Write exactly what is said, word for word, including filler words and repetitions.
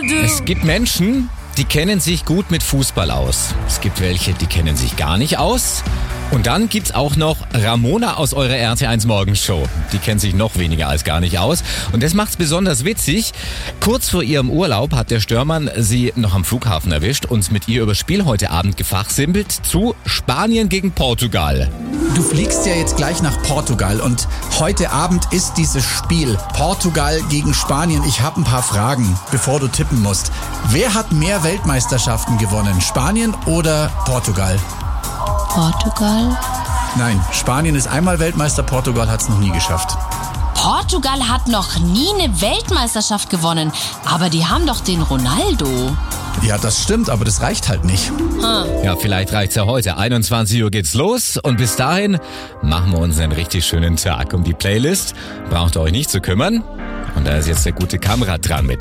Ronaldo. Es gibt Menschen, die kennen sich gut mit Fußball aus. Es gibt welche, die kennen sich gar nicht aus. Und dann gibt's auch noch Ramona aus eurer R T eins Morgenshow. Die kennt sich noch weniger als gar nicht aus. Und das macht's besonders witzig. Kurz vor ihrem Urlaub hat der Störmann sie noch am Flughafen erwischt und mit ihr über das Spiel heute Abend gefachsimpelt zu Spanien gegen Portugal. Du fliegst ja jetzt gleich nach Portugal und heute Abend ist dieses Spiel Portugal gegen Spanien. Ich habe ein paar Fragen, bevor du tippen musst. Wer hat mehr Weltmeisterschaften gewonnen, Spanien oder Portugal? Portugal? Nein, Spanien ist einmal Weltmeister, Portugal hat es noch nie geschafft. Portugal hat noch nie eine Weltmeisterschaft gewonnen, aber die haben doch den Ronaldo. Ja, das stimmt, aber das reicht halt nicht. Hm. Ja, vielleicht reicht's ja heute. einundzwanzig Uhr geht's los und bis dahin machen wir uns einen richtig schönen Tag. Um die Playlist braucht ihr euch nicht zu kümmern. Und da ist jetzt der gute Kamerad dran mit